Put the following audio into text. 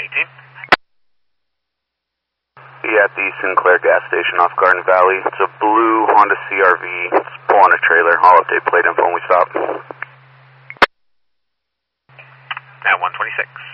118. Yeah, at the Sinclair gas station off Garden Valley. It's a blue Honda CRV. It's pulling a trailer. I'll update plate info when we stop. At 126.